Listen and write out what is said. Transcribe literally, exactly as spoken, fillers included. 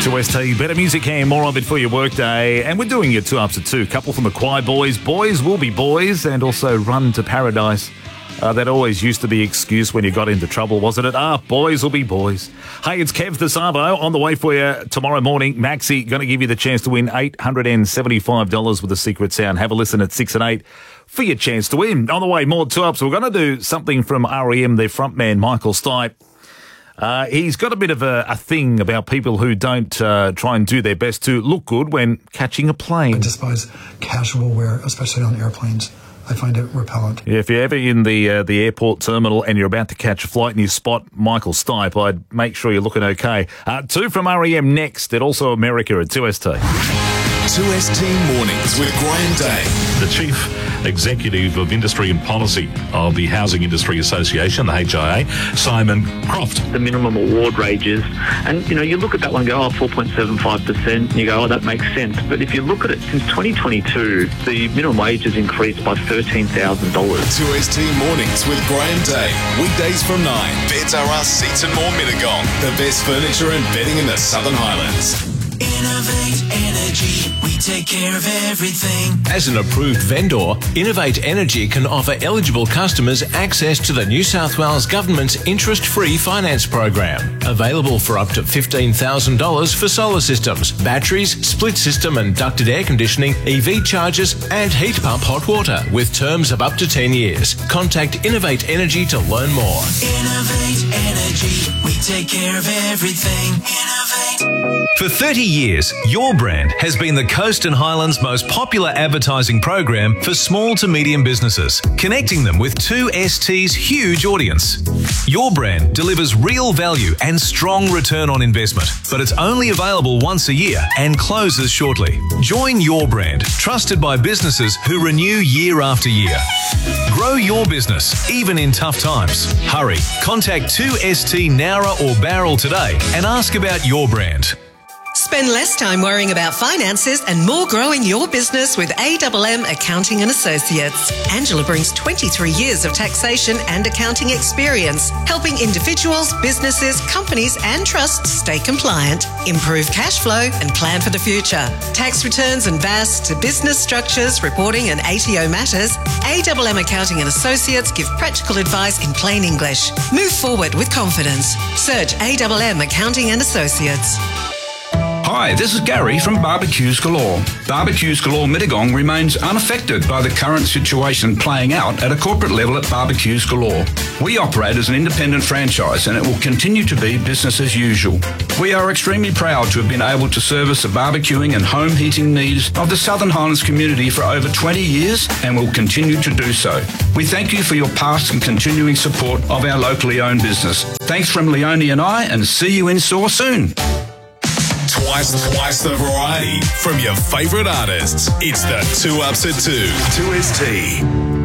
two S T, better music and more of it for your workday. And we're doing your two ups at two. Couple from the Choir Boys. Boys will be boys, and also Run to Paradise. Uh, that always used to be excuse when you got into trouble, wasn't it? Ah, boys will be boys. Hey, it's Kev the Savo on the way for you tomorrow morning. Maxi going to give you the chance to win eight hundred seventy-five dollars with a secret sound. Have a listen at six and eight for your chance to win. On the way, more two ups. We're going to do something from R E M, their frontman, Michael Stipe. Uh, he's got a bit of a, a thing about people who don't uh, try and do their best to look good when catching a plane. I despise casual wear, especially on airplanes. I find it repellent. Yeah, if you're ever in the uh, the airport terminal and you're about to catch a flight and you spot Michael Stipe, I'd make sure you're looking okay. Uh, two from R E M next, and also America at two S T. two S T Mornings with Graham Day. The Chief Executive of Industry and Policy of the Housing Industry Association, the H I A, Simon Croft. The minimum award ranges, and you know, you look at that one and go, oh, four point seven five percent, and you go, oh, that makes sense. But if you look at it, since twenty twenty-two, the minimum wage has increased by thirteen thousand dollars. two S T Mornings with Graham Day. Weekdays from nine. Beds R Us Seats and More Mittagong. The best furniture and bedding in the Southern Highlands. Innovate Energy, we take care of everything. As an approved vendor, Innovate Energy can offer eligible customers access to the New South Wales Government's interest-free finance program. Available for up to fifteen thousand dollars for solar systems, batteries, split system and ducted air conditioning, E V chargers and heat pump hot water with terms of up to ten years. Contact Innovate Energy to learn more. Innovate Energy, we take care of everything. Innovate. For thirty years, Your Brand has been the Coast and Highlands' most popular advertising program for small to medium businesses, connecting them with two S T's huge audience. Your Brand delivers real value and strong return on investment, but it's only available once a year and closes shortly. Join Your Brand, trusted by businesses who renew year after year. Grow your business, even in tough times. Hurry, contact two S T Nowra or Barrel today and ask about Your Brand. Spend less time worrying about finances and more growing your business with A M M Accounting and Associates. Angela brings twenty-three years of taxation and accounting experience, helping individuals, businesses, companies and trusts stay compliant, improve cash flow and plan for the future. Tax returns and V A S to business structures, reporting and A T O matters, A M M Accounting and Associates give practical advice in plain English. Move forward with confidence. Search A M M Accounting and Associates. Hi, this is Gary from Barbecues Galore. Barbecues Galore Mittagong remains unaffected by the current situation playing out at a corporate level at Barbecues Galore. We operate as an independent franchise and it will continue to be business as usual. We are extremely proud to have been able to service the barbecuing and home heating needs of the Southern Highlands community for over twenty years and will continue to do so. We thank you for your past and continuing support of our locally owned business. Thanks from Leonie and I, and see you in store soon. Twice, twice the variety from your favourite artists. It's the two ups at two. two S T.